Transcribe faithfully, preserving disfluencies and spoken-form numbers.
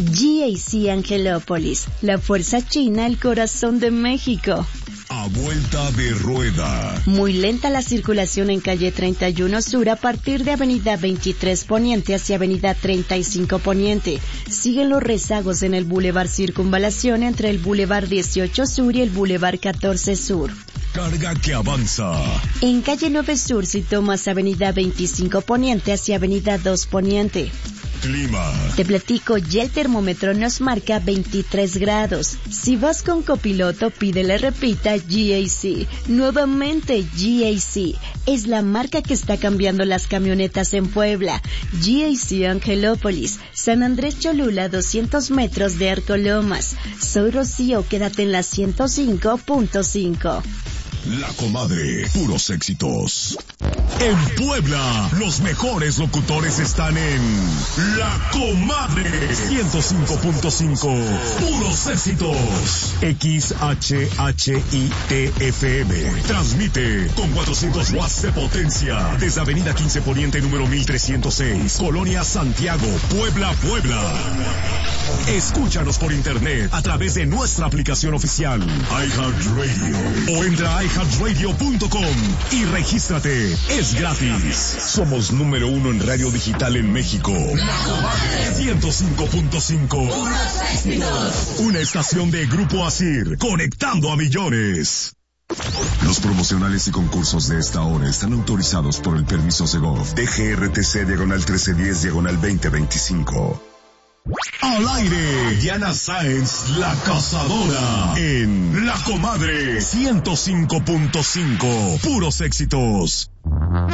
G A C Angelópolis, la fuerza china al corazón de México. A vuelta de rueda. Muy lenta la circulación en calle treinta y uno Sur a partir de avenida veintitrés Poniente hacia avenida treinta y cinco Poniente. Siguen los rezagos en el Boulevard Circunvalación entre el Boulevard dieciocho Sur y el Boulevard catorce Sur. Carga que avanza. En calle nueve Sur si tomas avenida veinticinco Poniente hacia avenida dos Poniente. Clima. Te platico, ya el termómetro nos marca veintitrés grados. Si vas con copiloto, pídele repita G A C. Nuevamente G A C. Es la marca que está cambiando las camionetas en Puebla. G A C Angelópolis. San Andrés Cholula, doscientos metros de Arco Lomas. Soy Rocío, quédate en la ciento cinco punto cinco. La Comadre, puros éxitos. En Puebla, los mejores locutores están en La Comadre ciento cinco punto cinco. Puros éxitos. X H H I T F M. Transmite con cuatrocientos watts de potencia desde Avenida quince Poniente número mil trescientos seis, Colonia Santiago, Puebla, Puebla. Escúchanos por internet a través de nuestra aplicación oficial iHeartRadio o entra a i heart radio punto com y regístrate. Es gratis. Somos número uno en radio digital en México. ciento cinco punto cinco. Una estación de Grupo Asir, conectando a millones. Los promocionales y concursos de esta hora están autorizados por el permiso Segov D G R T C diagonal trece diez diagonal veinte veinticinco. Al aire, Diana Sáenz, la cazadora, en La Comadre ciento cinco punto cinco, puros éxitos.